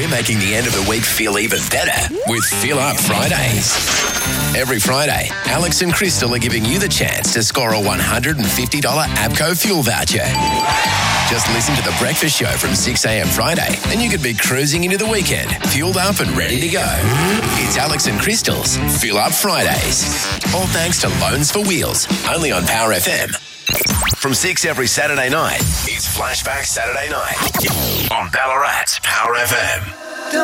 making the end of the week feel even better with Fill Up Fridays. Every Friday, Alex and Crystal are giving you the chance to score a $150 APCO fuel voucher. Just listen to The Breakfast Show from 6 a.m. Friday and you could be cruising into the weekend, fueled up and ready to go. It's Alex and Crystal's Fill Up Fridays. All thanks to Loans for Wheels, only on Power FM. From 6 every Saturday night, it's Flashback Saturday Night on Ballarat's Power FM.